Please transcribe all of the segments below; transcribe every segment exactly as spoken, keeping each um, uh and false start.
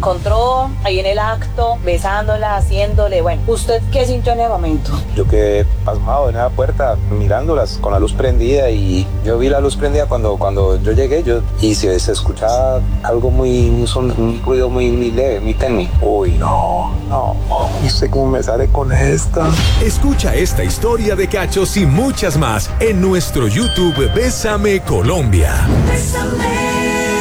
encontró ahí en el acto, besándola, haciéndole, bueno, ¿usted qué sintió en ese momento? Yo quedé pasmado en esa puerta, mirándolas con la luz prendida, y yo vi la luz prendida cuando, cuando yo llegué, yo, y se, se escuchaba algo muy, un, son, un ruido muy, muy leve, muy tenue. Uy, no, no, no sé cómo me sale con esta. Escucha esta historia de cachos y muchas más en nuestro YouTube Bésame Colombia. Bésame.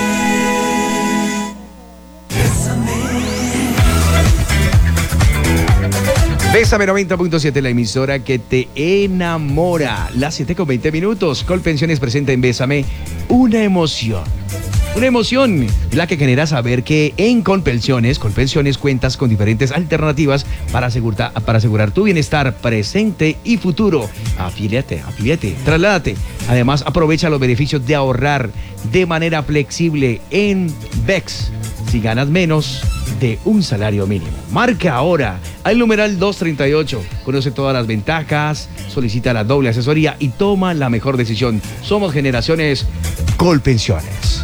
Bésame noventa punto siete, la emisora que te enamora. Las siete con veinte minutos. Colpensiones presenta en Bésame una emoción. Una emoción, la que genera saber que en Colpensiones, Colpensiones cuentas con diferentes alternativas para asegurar, para asegurar tu bienestar presente y futuro. Afíliate, afíliate, trasládate. Además, aprovecha los beneficios de ahorrar de manera flexible en V E X si ganas menos de un salario mínimo. Marca ahora al numeral doscientos treinta y ocho. Conoce todas las ventajas, solicita la doble asesoría y toma la mejor decisión. Somos Generaciones Colpensiones.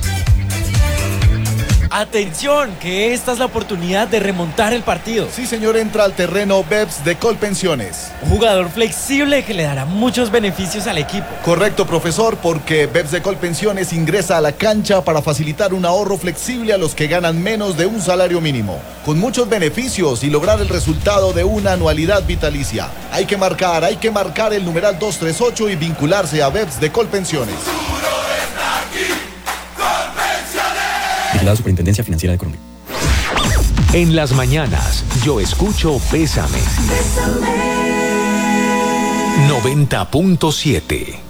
Atención, que esta es la oportunidad de remontar el partido. Sí, señor, entra al terreno B E P S de Colpensiones. Un jugador flexible que le dará muchos beneficios al equipo. Correcto, profesor, porque B E P S de Colpensiones ingresa a la cancha para facilitar un ahorro flexible a los que ganan menos de un salario mínimo, con muchos beneficios y lograr el resultado de una anualidad vitalicia. Hay que marcar, hay que marcar el numeral doscientos treinta y ocho y vincularse a B E P S de Colpensiones. La Superintendencia Financiera de Colombia. En las mañanas, yo escucho Bésame. Bésame. noventa punto siete.